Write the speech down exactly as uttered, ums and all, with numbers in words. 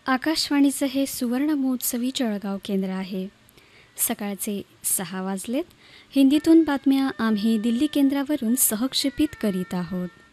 आकाशवाणीचं हे सुवर्ण महोत्सवी जळगाव केंद्र आहे. सकाळचे सहा वाजलेत. हिंदीतून बातम्या आम्ही दिल्ली केंद्रावरून सहक्षेपित करीत आहोत.